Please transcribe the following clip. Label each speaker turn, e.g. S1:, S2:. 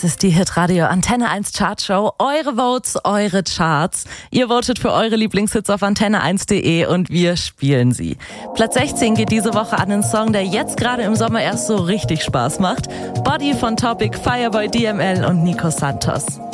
S1: Das ist die Hitradio Antenne 1 Chartshow. Eure Votes, eure Charts. Ihr votet für eure Lieblingshits auf antenne1.de und wir spielen sie. Platz 16 geht diese Woche an einen Song, der jetzt gerade im Sommer erst so richtig Spaß macht. Body von Topic, Fireboy DML und Nico Santos.